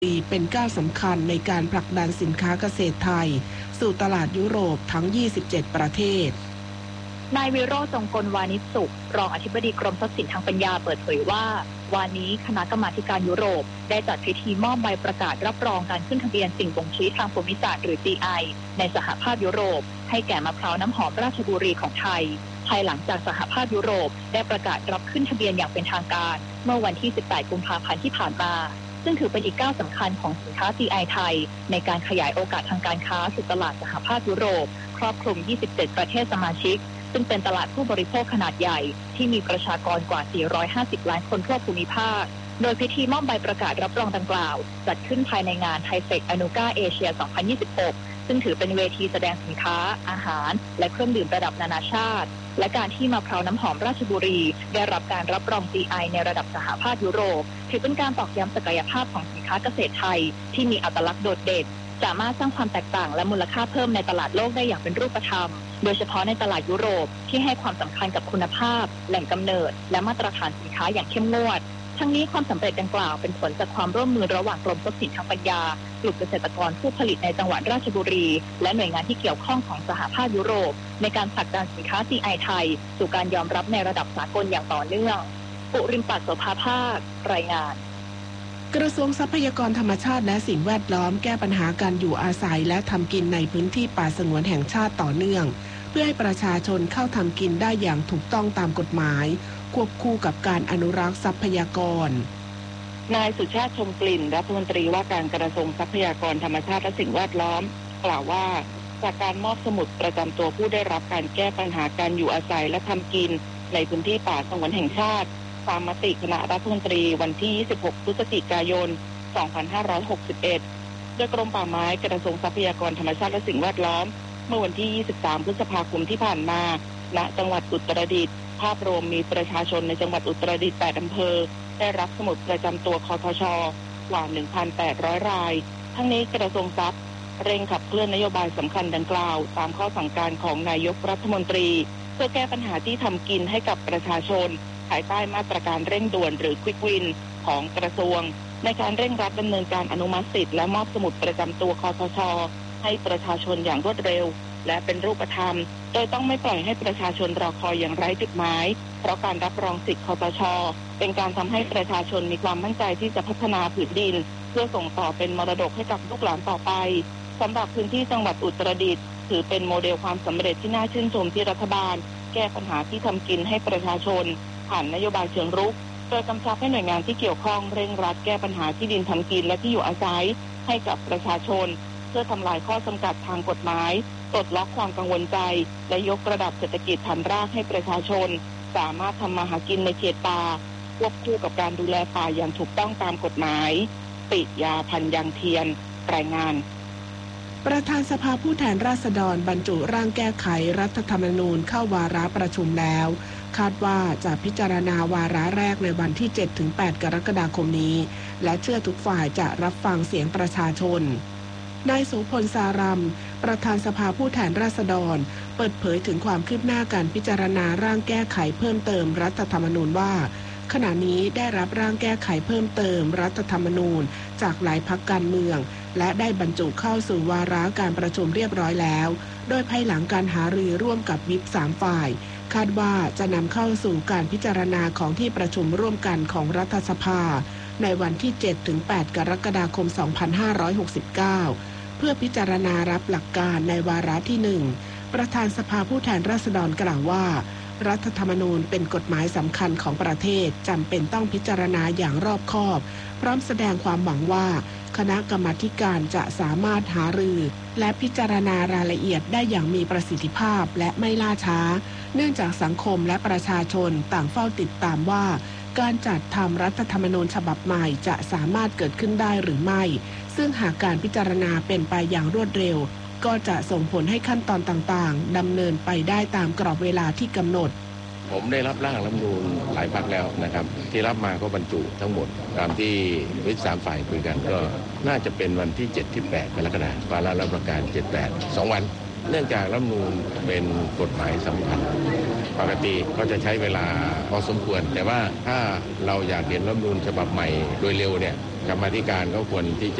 เป็นก้าวสำคัญในการผลักดันสินค้าเกษตรไทยสู่ตลาดยุโรปทั้ง 27 ประเทศนายวิโรจน์ จงกลวานิชสุขรองอธิบดีกรมทรัพย์สินทางปัญญาเปิดเผยว่าวันนี้คณะกรรมาการยุโรปได้จัดพิธีมอบใบประกาศรับรองการขึ้นทะเบียนสิ่งบ่งชี้ทางภูมิศาสตร์หรือ GI ในสหภาพยุโรปให้แก่มะพร้าวน้ำหอมราชบุรีของไทยภายหลังจากสหภาพยุโรปได้ประกาศรับขึ้นทะเบียนอย่างเป็นทางการเมื่อวันที่ 18 กุมภาพันธ์ที่ผ่านมาซึ่งถือเป็นอีกก้าวสำคัญของสินค้า GI ไทยในการขยายโอกาสทางการค้าสู่ตลาดสหภาพยุโรปครอบคลุม 27 ประเทศสมาชิกซึ่งเป็นตลาดผู้บริโภคขนาดใหญ่ที่มีประชากรกว่า 450 ล้านคนทั่วภูมิภาคโดยพิธีมอบใบประกาศรับรองดังกล่าวจัดขึ้นภายในงานไทเฟกอนูก้าเอเชีย 2026 ซึ่งถือเป็นเวทีแสดงสินค้าอาหารและเครื่องดื่มระดับนานาชาติและการที่มะพร้าวน้ำหอมราชบุรีได้รับการรับรอง GI ในระดับสหภาพยุโรปถือเป็นการตอกย้ำศักยภาพของสินค้าเกษตรไทยที่มีอัตลักษณ์โดดเด่นสามารถสร้างความแตกต่างและมูลค่าเพิ่มในตลาดโลกได้อย่างเป็นรูปธรรมโดยเฉพาะในตลาดยุโรปที่ให้ความสำคัญกับคุณภาพแหล่งกำเนิดและมาตรฐานสินค้าอย่างเข้มงวดทั้งนี้ความสำเร็จดังกล่าวเป็นผลจากความร่วมมือระหว่างกรมทรัพย์สินทางปัญญากลุ่มเกษตรกรผู้ผลิตในจังหวัดราชบุรีและหน่วยงานที่เกี่ยวข้องของสหภาพยุโรปในการผลักดันสินค้า GI ไทยสู่การยอมรับในระดับสากลอย่างต่อเนื่องปุริมปัตย์ โสภาภาครายงานกระทรวงทรัพยากรธรรมชาติและสิ่งแวดล้อมแก้ปัญหาการอยู่อาศัยและทำกินในพื้นที่ป่าสงวนแห่งชาติต่อเนื่องเพื่อให้ประชาชนเข้าทำกินได้อย่างถูกต้องตามกฎหมายควบคู่กับการอนุรักษ์ทรัพยากรนายสุชาติชมกลิ่นรัฐมนตรีว่าการกระทรวงทรัพยากรธรรมชาติและสิ่งแวดล้อมกล่าวว่าจากการมอบสมุดประจำตัวผู้ได้รับการแก้ปัญหาการอยู่อาศัยและทำกินในพื้นที่ป่าสงวนแห่งชาติตามมติคณะรัฐมนตรีวันที่ 26 พฤศจิกายน 2561 โดยกรมป่าไม้กระทรวงทรัพยากรธรรมชาติและสิ่งแวดล้อมเมื่อวันที่ 23 พฤษภาคมที่ผ่านมาณจังหวัดอุตรดิตถ์ภาพรวมมีประชาชนในจังหวัดอุตรดิตถ์ 8 อำเภอได้รับสมุดประจำตัวคทช.กว่า 1,800 รายทั้งนี้กระทรวงทรัพย์เร่งขับเคลื่อนนโยบายสำคัญดังกล่าวตามข้อสั่งการของนายกรัฐมนตรีเพื่อแก้ปัญหาที่ทำกินให้กับประชาชนภายใต้มาตรการเร่งด่วนหรือ Quick Win ของกระทรวงในการเร่งรัดดำเนินการอนุมัติสิทธิ์และมอบสมุดประจำตัวคทช.ให้ประชาชนอย่างรวดเร็วและเป็นรูปธรรมโดยต้องไม่ปล่อยให้ประชาชนรอคอยอย่างไร้จุดหมายเพราะการรับรองสิทธิ์คทช.เป็นการทำให้ประชาชนมีความมั่นใจที่จะพัฒนาผืนดินเพื่อส่งต่อเป็นมรดกให้กับลูกหลานต่อไปสำหรับพื้นที่จังหวัดอุตรดิตถ์ถือเป็นโมเดลความสำเร็จที่น่าชื่นชมที่รัฐบาลแก้ปัญหาที่ทำกินให้ประชาชนผ่านนโยบายเชิงรุกโดยกำชับให้หน่วยงานที่เกี่ยวข้องเร่งรัดแก้ปัญหาที่ดินทำกินและที่อยู่อาศัยให้กับประชาชนเพื่อทำลายข้อจำกัดทางกฎหมายปลดล็อกความกังวลใจและยกระดับเศรษฐกิจฐานรากให้ประชาชนสามารถทำมาหากินในเขตป่าควบคู่กับการดูแลป่าอย่างถูกต้องตามกฎหมายปิยาพันธ์ยังเทียนรายงานประธานสภาผู้แทนราษฎรบรรจุร่างแก้ไขรัฐธรรมนูญเข้าวาระประชุมแล้วคาดว่าจะพิจารณาวาระแรกในวันที่ 7-8 กรกฎาคมนี้และเชื่อทุกฝ่ายจะรับฟังเสียงประชาชนนายโสพล สารัมประธานสภาผู้แทนราษฎรเปิดเผยถึงความคืบหน้าการพิจารณาร่างแก้ไขเพิ่มเติมรัฐธรรมนูญว่าขณะนี้ได้รับร่างแก้ไขเพิ่มเติมรัฐธรรมนูญจากหลายพรรคการเมืองและได้บรรจุเข้าสู่วาระการประชุมเรียบร้อยแล้วโดยภายหลังการหารือร่วมกับวิป3ฝ่ายคาดว่าจะนำเข้าสู่การพิจารณาของที่ประชุมร่วมกันของรัฐสภาในวันที่ 7-8 กรกฎาคม 2569 เพื่อพิจารณารับหลักการในวาระที่ 1 ประธานสภาผู้แทนราษฎรกล่าวว่ารัฐธรรมนูญเป็นกฎหมายสำคัญของประเทศจำเป็นต้องพิจารณาอย่างรอบคอบพร้อมแสดงความหวังว่าคณะกรรมาธิการจะสามารถหารือและพิจารณารายละเอียดได้อย่างมีประสิทธิภาพและไม่ล่าช้าเนื่องจากสังคมและประชาชนต่างเฝ้าติดตามว่าการจัดทำรัฐธรรมนูญฉบับใหม่จะสามารถเกิดขึ้นได้หรือไม่ซึ่งหากการพิจารณาเป็นไปอย่างรวดเร็วก็จะส่งผลให้ขั้นตอนต่างๆดำเนินไปได้ตามกรอบเวลาที่กำหนดผมได้รับร่างรัฐธรรมนูญหลายพรรคแล้วนะครับที่รับมาก็บรรจุทั้งหมดตามที่วิป3ฝ่ายคุยกันก็น่าจะเป็นวันที่ 7-8 กรกฎาคมวาระรับประกาศ 7-8 2 วันเนื่องจากรัฐธรรมนูญเป็นกฎหมายสำคัญปกติก็จะใช้เวลาพอสมควรแต่ว่าถ้าเราอยากเห็นรัฐธรรมนูญฉบับใหม่โดยเร็วเนี่ยกรรมาธิการก็ควรที่จะ